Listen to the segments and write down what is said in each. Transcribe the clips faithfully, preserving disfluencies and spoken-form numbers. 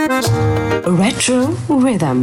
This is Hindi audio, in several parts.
Retro Rhythm.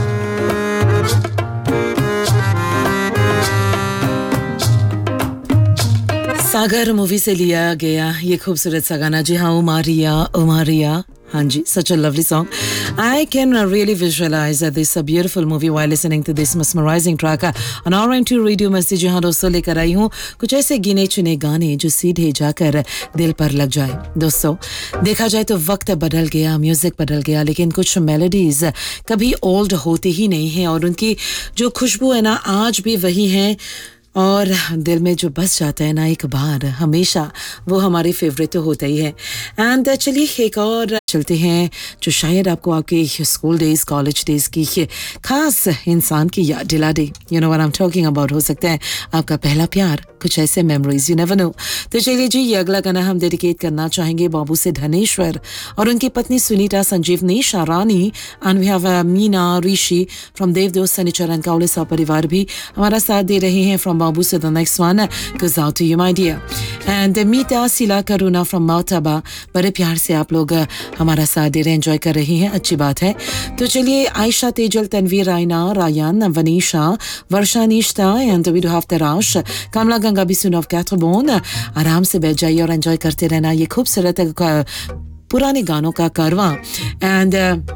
सागर मूवी से लिया गया ये खूबसूरत सा गाना। जी हाँ, उमारिया उमारिया, हाँ जी, such a lovely song. I can really visualize this a beautiful movie while listening to this mesmerizing track on R M two Radio मस्ती। जी हाँ दोस्तों, लेकर आई हूँ कुछ ऐसे गिने चुने गाने जो सीधे जाकर दिल पर लग जाए। दोस्तों, देखा जाए तो वक्त बदल गया, म्यूजिक बदल गया, लेकिन कुछ मेलोडीज कभी ओल्ड होती ही नहीं है और उनकी जो खुशबू है ना, आज भी वही है और दिल में जो बस जाता है ना एक बार, हमेशा वो हमारी फेवरेट तो होता ही है। एंड चलिए एक और चलते हैं जो शायद आपको आपके स्कूल डेज, कॉलेज डेज की खास इंसान की याद दिला दे। You know what I am talking about. हो सकता है आपका पहला प्यार, कुछ ऐसे मेमोरीज, यू नेवर नो। तो चलिए जी, ये अगला गाना हम डेडिकेट करना चाहेंगे बाबू से धनेश्वर और उनकी पत्नी सुनीता संजीवनी शारानी। And we have Meena Rishi from देवदोस सनीचरण Cowley सा परिवार भी हमारा साथ दे रहे हैं। फ्रॉम बाबू से the next one goes out to you my dear. And मीता सिला करुणा फ्रॉम माउटाबा, बड़े प्यार से आप लोग हमारा साथ दे रहे हैं, एंजॉय कर रही हैं, अच्छी बात है। तो चलिए, आयशा, तेजल, तनवीर, रायना, रायन, वनीशा, वर्षा, निष्ठा and we do have तराश, Kamala, Ganga, Bisun of कैथरबोन, आराम से बैठ जाइए और एंजॉय करते रहना ये खूबसूरत पुराने गानों का कारवां। And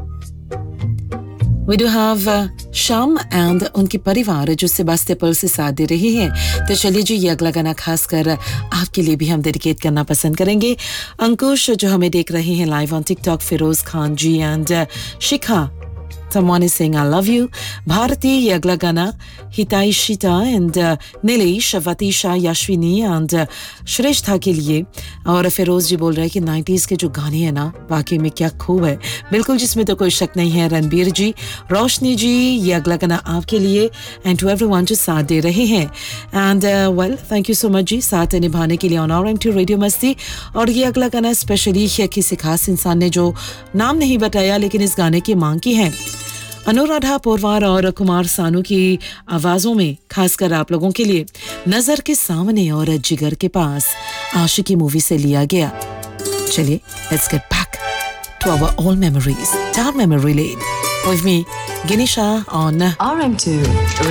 We do have uh, शाम एंड उनके परिवार जो सेबास्टोपोल से साथ दे रही हैं। तो चलिए जी, ये अगला गाना खास कर आपके लिए भी हम डेडिकेट करना पसंद करेंगे। अंकुश जो हमें देख रहे हैं live on TikTok, Firoz Khan ji and Shikha, someone is saying I love you. Bharti, ये अगला गाना हिताइशिता एंड नीलेश, वतीशा, यशविनी एंड श्रेष्ठा के लिए। और फिरोज जी बोल रहे हैं कि नाइंटीज़ के जो गाने हैं ना, वाकई में क्या खूब है, बिल्कुल, जिसमें तो कोई शक नहीं है। रणबीर जी, रोशनी जी, ये अगला गाना आपके लिए एंड टू एवरीवन जो साथ दे रहे हैं। And well, thank you so much जी, साथ निभाने के लिए on R M to radio मस्ती। और ये अगला गाना स्पेशली किसी खास इंसान ने जो नाम नहीं बताया लेकिन इस गाने की मांग की है, अनुराधा पौरवार और कुमार सानू की आवाजों में, खासकर आप लोगों के लिए, नजर के सामने और जिगर के पास, आशिकी मूवी से लिया गया। चलिए, let's get back to our old memories, down memory lane with me गिनीशा on R M two